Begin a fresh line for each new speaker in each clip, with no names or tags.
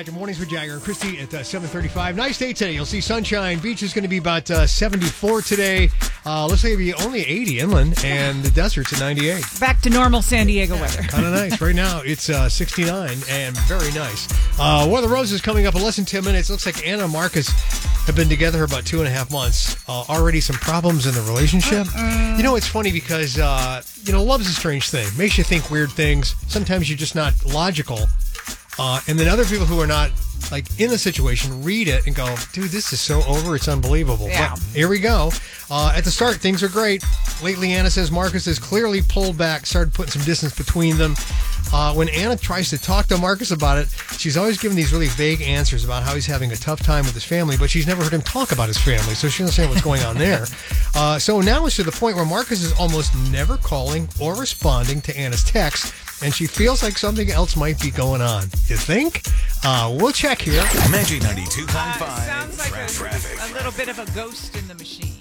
Good mornings with Jagger and Christy at 7:35. Nice day today. You'll see sunshine. Beach is going to be about 74 today. Looks like it'll be only 80 inland, and the desert's at 98.
Back to normal San Diego weather.
Kind of nice. Right now, it's 69 and very nice. War of the Roses coming up in less than 10 minutes. Looks like Anna and Marcus have been together for about 2.5 months. Already some problems in the relationship. You know, it's funny because, love's a strange thing. Makes you think weird things. Sometimes you're just not logical. And then other people who are not in the situation read it and go, dude, this is so over, it's unbelievable.
Yeah.
But here we go. At the start, things are great. Lately, Anna says Marcus has clearly pulled back, started putting some distance between them. When Anna tries to talk to Marcus about it, she's always given these really vague answers about how he's having a tough time with his family, but she's never heard him talk about his family, so she doesn't understand what's going on there. So now it's to the point where Marcus is almost never calling or responding to Anna's texts, and she feels like something else might be going on. You think? We'll check here.
Magic 92.5.
Sounds like
Traffic.
a little bit of a ghost in the machine.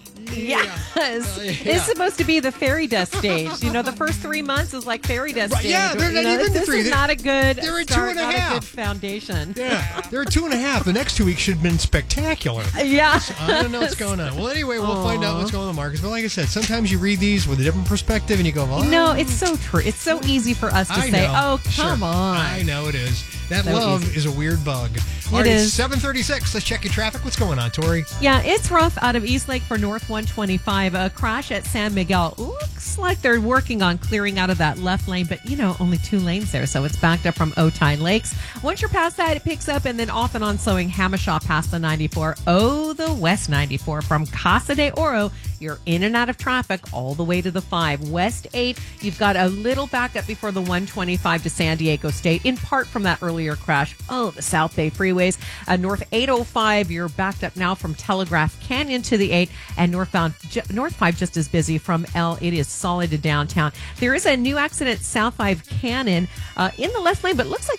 Yes. It's supposed to be the fairy dust stage. The first 3 months is like fairy dust stage.
Yeah, they're not even the
this
3.
is not a good
They're at
start,
2.5.
not a good foundation.
Yeah, they're at 2.5. The next 2 weeks should have been spectacular.
Yeah.
So I don't know what's going on. Well, anyway, we'll find out what's going on with Marcus. But like I said, sometimes you read these with a different perspective and you go, oh.
No, it's so true. It's so easy for us to
I
say,
know.
oh, come on.
I know it is. That
So
love
easy.
is a weird bug. All right,
is.
7:36. Let's check your traffic. What's going on, Tori?
Yeah, it's rough out of Eastlake for North 125. A crash at San Miguel. Looks like they're working on clearing out of that left lane, but, only 2 lanes there, so it's backed up from Otay Lakes. Once you're past that, it picks up, and then off and on slowing Hamishaw past the 94. The West 94 from Casa de Oro. You're in and out of traffic all the way to the 5. West 8, you've got a little backup before the 125 to San Diego State, in part from that earlier crash. The South Bay freeways. North 805, you're backed up now from Telegraph Canyon to the 8, and North 5 just as busy from L. It is solid to downtown. There is a new accident, South 5 Cannon, in the left lane, but looks like